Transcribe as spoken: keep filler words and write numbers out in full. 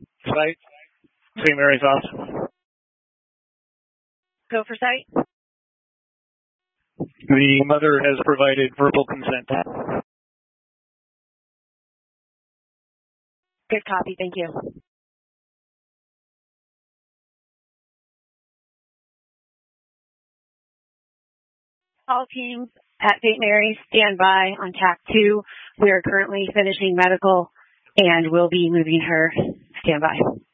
Site, Saint Mary's office. Go for site. The mother has provided verbal consent. Good copy. Thank you. All teams at Saint Mary's, stand by on T A C two. We are currently finishing medical and we'll be moving her. Stand by.